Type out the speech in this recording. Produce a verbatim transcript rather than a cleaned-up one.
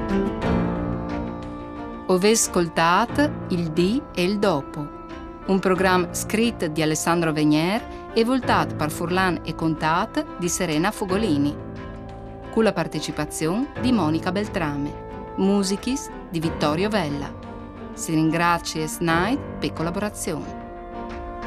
Ove ascoltat il di e il dopo, un programma scritto di Alessandro Venier e voltato per Furlan e contat di Serena Fogolini, con la partecipazione di Monica Beltrame, musichis di Vittorio Vella. Si ringrazia Snide per collaborazione.